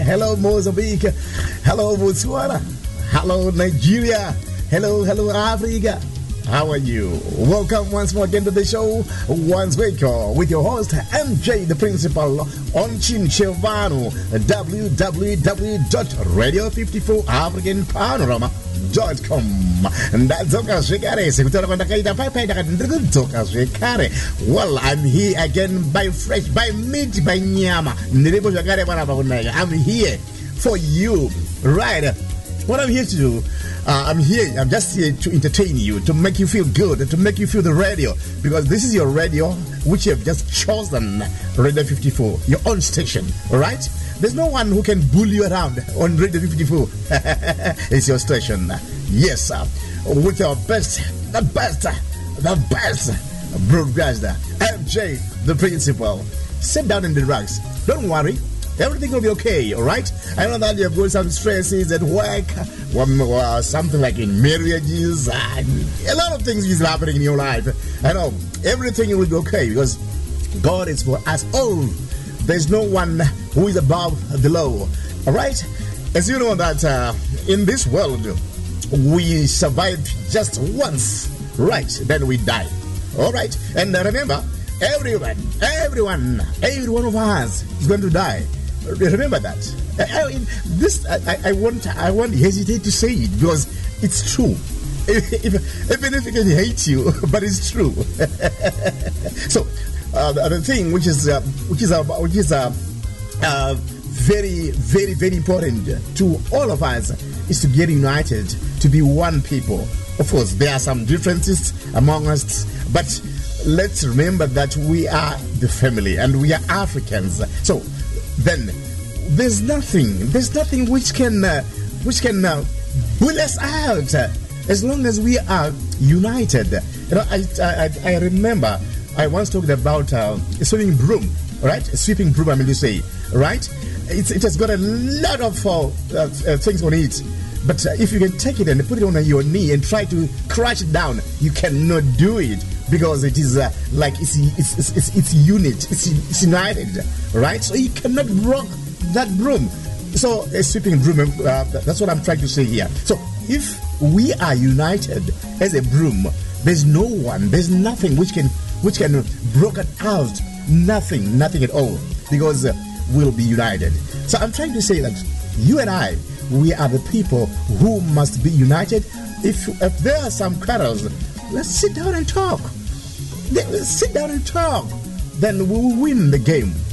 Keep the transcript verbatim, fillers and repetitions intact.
Hello, Mozambique. Hello, Botswana. Hello, Nigeria. Hello, hello, Africa. How are you? Welcome once more again to the show, Once Week, with your host, M J, the principal, on Chinchevano, w w w dot radio fifty-four african panorama dot com. Ndadzoka zvekare sekutora kwandakaita paipai ndakati ndiri kudzoka zvekare. Well, I'm here again by fresh, by meat, by nyama. Ndiripo zvakare panapa kunaka. I'm here for you, right? What I'm here to do, uh, I'm here, I'm just here to entertain you, to make you feel good, to make you feel the radio, because this is your radio, which you have just chosen, Radio fifty-four, your own station, all right? There's no one who can bully you around on Radio fifty-four. It's your station. Yes, sir. With your best, the best, the best broadcaster, M J, the principal. Sit down in the rocks. Don't worry. Everything will be okay, all right? I know that you have got some stresses at work, or something like in marriages, and a lot of things is happening in your life. I know everything will be okay because God is for us all. There's no one who is above the law, all right? As you know that uh, in this world, we survive just once, right? Then we die, all right? And uh, remember, everyone, everyone, every one of us is going to die. Remember that. I, I, this I, I won't I won't hesitate to say it because it's true. If, even if it can hate you, but it's true. So uh, the, the thing which is uh, which is uh, which is uh, uh, very very very important to all of us is to get united, to be one people. Of course, there are some differences among us, but let's remember that we are the family and we are Africans. So then there's nothing, there's nothing which can, uh, which can uh, pull us out uh, as long as we are united. You know, I, I, I remember I once talked about uh, a sweeping broom, right? A sweeping broom, I mean to say, right? It's, it has got a lot of uh, uh, things on it. But uh, if you can take it and put it on your knee and try to crush it down, you cannot do it because it is uh, like it's it's, it's it's it's unit, it's, it's united, right? So you cannot rock that broom. So a sweeping broom, uh, that's what I'm trying to say here. So if we are united as a broom, there's no one, there's nothing which can which can break it out, nothing, nothing at all, because uh, we'll be united. So I'm trying to say that you and I, we are the people who must be united. If if there are some quarrels, let's sit down and talk. Let's sit down and talk. Then we will win the game.